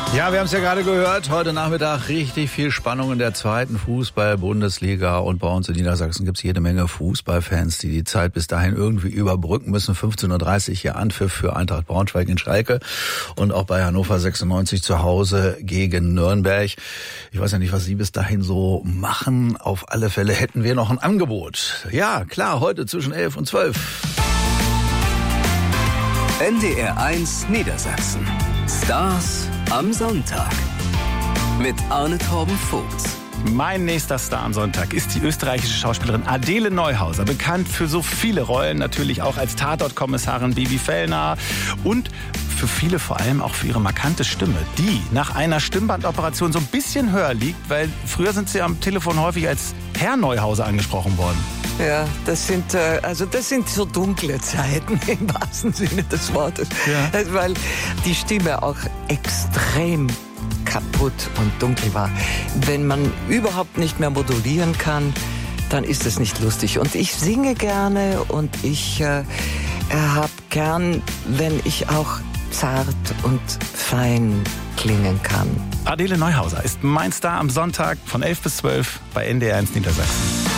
Ja, wir haben es ja gerade gehört, heute Nachmittag richtig viel Spannung in der zweiten Fußball-Bundesliga und bei uns in Niedersachsen gibt es jede Menge Fußballfans, die die Zeit bis dahin irgendwie überbrücken müssen. 15:30 Uhr hier Anpfiff für Eintracht Braunschweig in Schalke und auch bei Hannover 96 zu Hause gegen Nürnberg. Ich weiß ja nicht, was Sie bis dahin so machen. Auf alle Fälle hätten wir noch ein Angebot. Ja, klar, heute zwischen 11 und 12. NDR 1 Niedersachsen. Stars am Sonntag mit Arne Torben Vogt. Mein nächster Star am Sonntag ist die österreichische Schauspielerin Adele Neuhauser, bekannt für so viele Rollen, natürlich auch als Tatortkommissarin Bibi Fellner und für viele vor allem auch für ihre markante Stimme, die nach einer Stimmbandoperation so ein bisschen höher liegt, weil früher sind sie am Telefon häufig als Herr Neuhauser angesprochen worden. Ja, das sind so dunkle Zeiten im wahrsten Sinne des Wortes, ja. Weil die Stimme auch extrem kaputt und dunkel war. Wenn man überhaupt nicht mehr modulieren kann, dann ist es nicht lustig. Und ich singe gerne und ich habe gern, wenn ich auch zart und fein klingen kann. Adele Neuhauser ist mein Star am Sonntag von 11 bis 12 bei NDR 1 Niedersachsen.